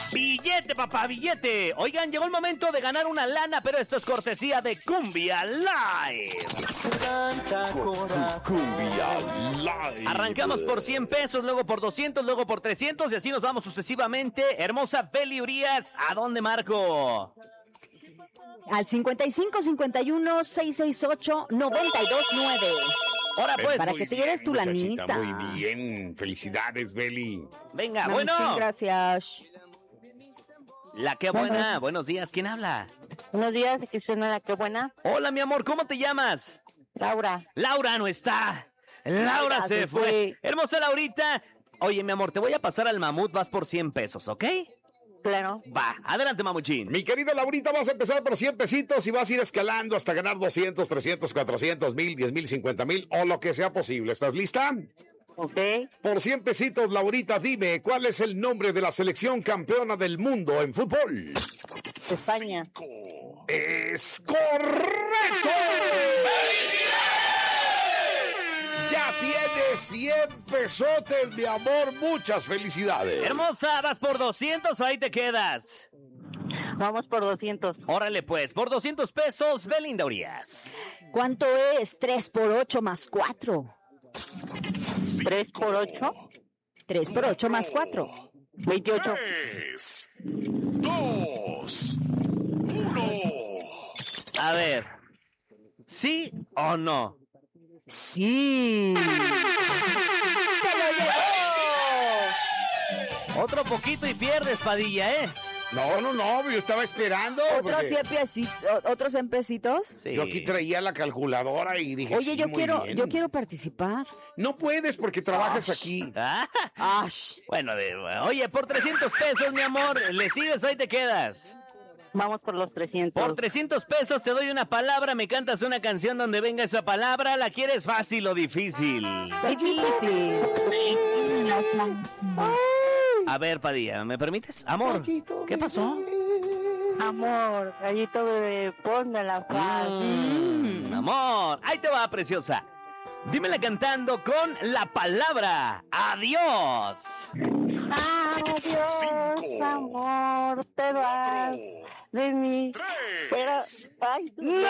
Billete, papá, billete. Oigan, llegó el momento de ganar una lana, pero esto es cortesía de Cumbia Live. Cumbia Live. Arrancamos por 100 pesos, luego por 200, luego por 300 y así nos vamos sucesivamente. Hermosa Beli Urias, ¿a dónde marco? Al 55 51 668 929. Ahora pues. Para que te lleves tu muchachita, lanita. Muy bien, felicidades, Beli. Venga, Muchas bueno. gracias. La que buena. Buenos días, ¿quién habla? Buenos días, que suena la que buena. Hola, mi amor, ¿cómo te llamas? Laura. Laura no está. Laura se fue. Hermosa Laurita. Oye, mi amor, te voy a pasar al mamut, vas por 100 pesos, ¿ok? Claro. Va, adelante, mamuchín. Mi querida Laurita, vas a empezar por 100 pesitos y vas a ir escalando hasta ganar 200, 300, 400, 1000, 10,000, 50,000 o lo que sea posible. ¿Estás lista? Ok. Por 100 pesitos, Laurita, dime, ¿cuál es el nombre de la selección campeona del mundo en fútbol? España. ¡Es correcto! Ya tienes 100 pesotes, mi amor. Muchas felicidades. Hermosa, vas por 200, ahí te quedas. Vamos por 200. Órale pues, por 200 pesos, Belinda Urias. ¿Cuánto es 3 por 8 más 4? 3 por 8. 3 por 8 más 4. 28. 3, 2, 1. A ver, ¿sí o no? Sí. ¡Se lo llevó! Otro poquito y pierdes, Padilla, ¿eh? No, yo estaba esperando. ¿Otros porque 100 pesitos? ¿Otros 100 pesitos? Sí. Yo aquí traía la calculadora y dije, Oye, sí, yo muy bien. quiero participar. No puedes porque trabajas aquí. Ah, Ash. bueno, oye, por 300 pesos, mi amor, le sigues, ahí te quedas. Vamos por los 300. Por 300 pesos te doy una palabra, me cantas una canción donde venga esa palabra. ¿La quieres fácil o difícil? Difícil. A ver, Padilla, ¿me permites? Amor, ¿qué pasó? Amor, gallito bebé, ponme la fácil. Amor, ahí te va, preciosa. Dímela cantando con la palabra adiós. Adiós, 5, amor, te vas de mí. 3. Pero, ay, ¡No!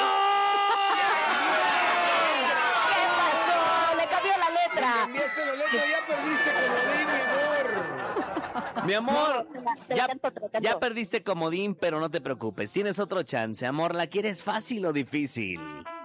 ¿Qué pasó? Le cambió la letra. Cambiaste la letra, ya perdiste comodín, mi amor. Mi amor, te la canto. ya perdiste comodín, pero no te preocupes. Tienes otro chance, amor. ¿La quieres fácil o difícil?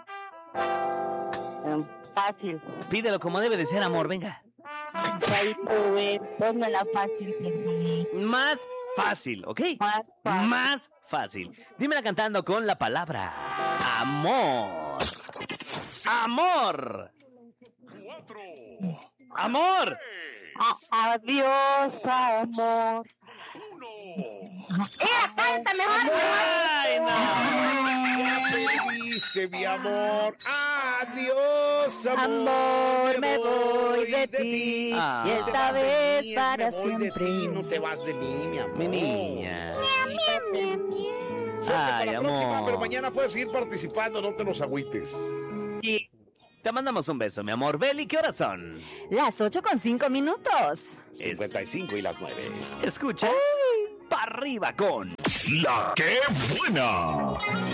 Fácil. Pídelo como debe de ser, amor, venga. Gallito bebé, ponme la fácil. Más fácil, ¿ok? Más fácil. Más fácil. Dímela cantando con la palabra amor. Amor. 4. Amor. Adiós, amor. 1. Cántame, Ay, no. Ya perdiste, mi amor. Adiós, Amor, me voy de ti. Ah. Y esta vez para siempre. No te vas de mí, mi amor. Mi niña. Suerte Ay, para la amor. próxima, pero mañana puedes seguir participando, no te los agüites. Sí. Te mandamos un beso, mi amor. Beli, ¿qué horas son? Las 8:05. 55 y las 9. ¿Escuchas? ¡Pa' arriba con La que buena.